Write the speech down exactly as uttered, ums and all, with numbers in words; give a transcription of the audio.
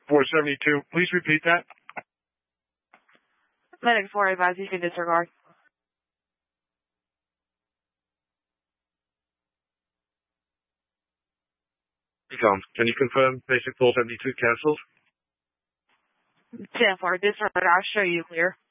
four seventy-two. Please repeat that. Medic four advise you can disregard. Econ, can you confirm basic four seventy-two cancelled? ten four disregard. I'll show you clear.